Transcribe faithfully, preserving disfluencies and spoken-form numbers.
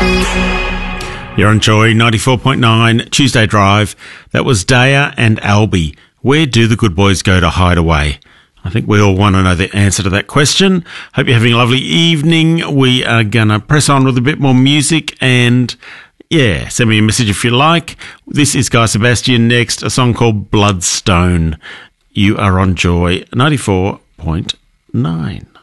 You're on Joy ninety-four point nine, Tuesday Drive. That was Daya and Albie. Where do the good boys go to hide away? I think we all want to know the answer to that question. Hope you're having a lovely evening. We are going to press on with a bit more music and, yeah, send me a message if you like. This is Guy Sebastian next, a song called Bloodstone. You are on Joy ninety-four point nine.